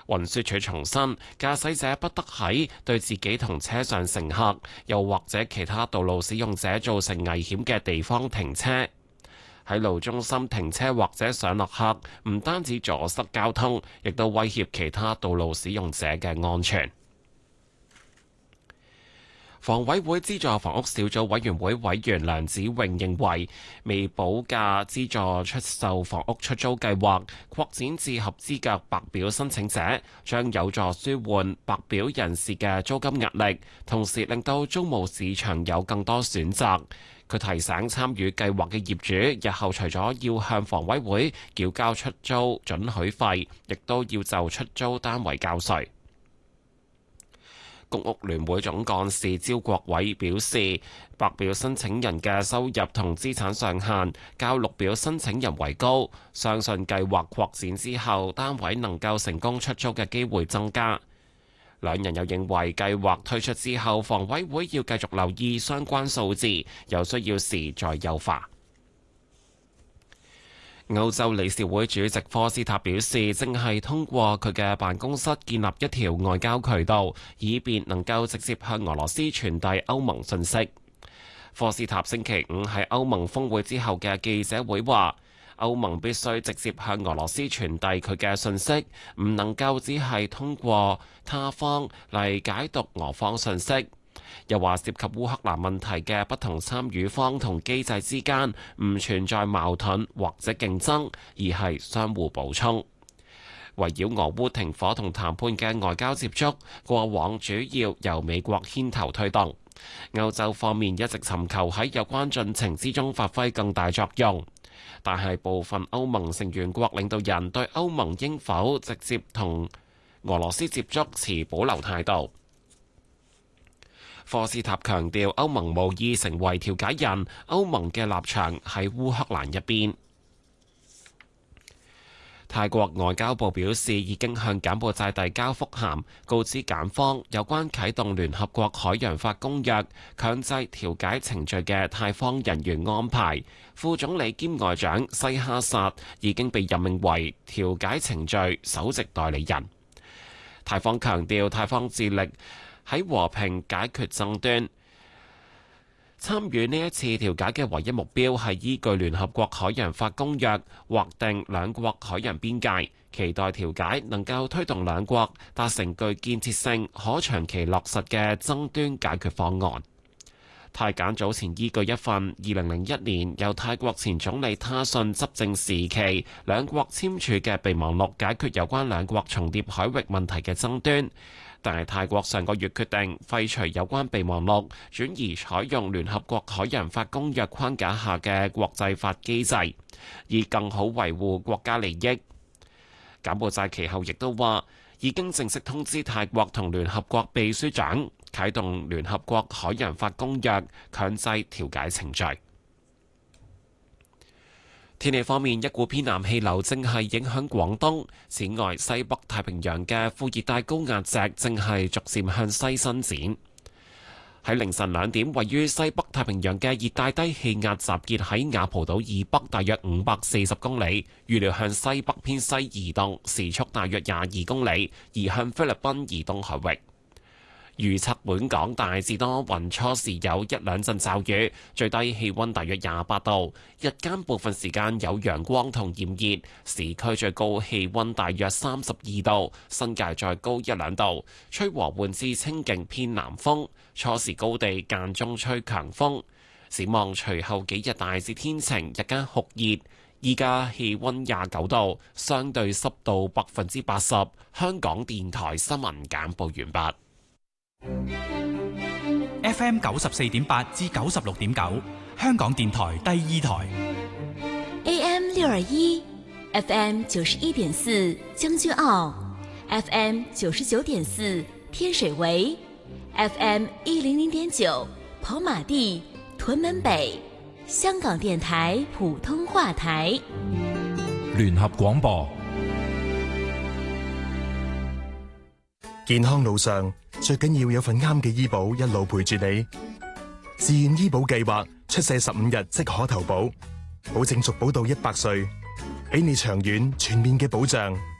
運輸署重申，駕駛者不得喺對自己同車上乘客，又或者其他道路使用者造成危險嘅地方停車。喺路中心停車或者上落客，唔單止阻塞交通，亦都威脅其他道路使用者嘅安全。房委會資助房屋小組委員會委員梁子穎認為，未補價資助出售房屋出租計劃擴展至合資格白表申請者，將有助舒緩白表人士嘅租金壓力，同時令到租務市場有更多選擇。佢提醒參與計劃嘅業主，日後除咗要向房委會繳交出租准許費，亦都要就出租單位交稅。公屋聯會總幹事招國偉表示，白表申請人嘅收入同資產上限較綠表申請人為高，相信計劃擴展之後，單位能夠成功出租嘅機會增加。兩人又認為計劃推出之後，房委會要繼續留意相關數字，有需要時再優化。歐洲理事會主席科斯塔表示，正係通過佢嘅辦公室建立一條外交渠道，以便能夠直接向俄羅斯傳遞歐盟信息。科斯塔星期五喺歐盟峰會之後嘅記者會話，歐盟必須直接向俄羅斯傳遞佢嘅信息，唔能夠只係通過他方嚟解讀俄方信息。又話涉及烏克蘭問題嘅不同參與方同機制之間唔存在矛盾或者競爭，而係相互補充。圍繞俄烏停火同談判嘅外交接觸，過往主要由美國牽頭推動。歐洲方面一直尋求喺有關進程之中發揮更大作用，但係部分歐盟成員國領導人對歐盟應否直接同俄羅斯接觸持保留態度。科斯塔強調，歐盟無意成為調解人，歐盟嘅立場喺烏克蘭一邊。泰國外交部表示，已經向柬埔寨遞交覆函，告知柬方有關啟動聯合國海洋法公約強制調解程序嘅泰方人員安排。副總理兼外長西哈薩已經被任命為調解程序首席代理人。泰方強調，泰方致力喺和平解決爭端，參與呢一次調解嘅唯一目標係依據聯合國海洋法公約劃定兩國海洋邊界，期待調解能夠推動兩國達成具建設性、可長期落實嘅爭端解決方案。泰柬早前依據一份2001年由泰國前總理他信執政時期兩國簽署嘅備忘錄，解決有關兩國重疊海域問題嘅爭端。但係泰國上個月決定廢除有關備忘錄，轉而採用聯合國海洋法公約框架下嘅國際法機制，以更好維護國家利益。柬埔寨其後亦都話，已經正式通知泰國同聯合國秘書長啟動聯合國海洋法公約強制調解程序。天氣方面，一股偏南氣流正係影響廣東。此外，西北太平洋嘅副熱帶高壓脊正係逐漸向西伸展。喺凌晨2點，位於西北太平洋嘅熱帶低氣壓集結喺雅蒲島以北大約540公里，預料向西北偏西移動，時速大約22公里，移向菲律賓以東海域。預測本港大致多雲，初時有一兩陣驟雨，最低氣溫大約28度，日間部分時間有陽光同炎熱，市區最高氣溫大約32度，新界再高一兩度，吹和緩至清勁偏南風，初時高地間中吹強風。展望隨後幾日大致天晴，日間酷熱，依家氣溫29度，相對濕度80%。香港電台新聞簡報完畢。 FM 94.8至96.9，香港電台第二台。 AM 621 FM 91.4將軍澳 FM 99.4天水圍 FM 100.9跑馬地屯門北，香港電台普通話台。 聯合廣播。 健康路上最緊要有份啱嘅醫保一路陪住你。自願醫保計劃出世15日即可投保，保證續保到100歲，俾你長遠全面嘅保障。